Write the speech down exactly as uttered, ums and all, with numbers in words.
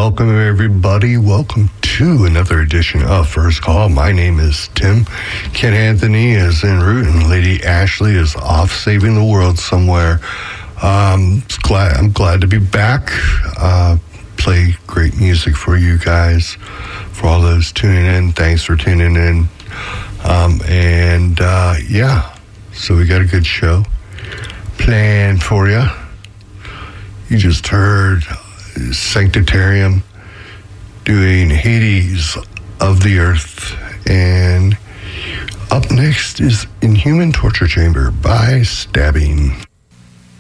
welcome everybody. Welcome to another edition of First Call. My name is Tim. Ken Anthony is en route, and Lady Ashley is off saving the world somewhere. Um, glad I'm glad to be back. Uh, play great music for you guys. For all those tuning in, thanks for tuning in. Um, and uh, yeah, so we got a good show planned for you. You just heard Sanctitarium doing Hades of the Earth, and up next is Inhuman Torture Chamber by Stabbing.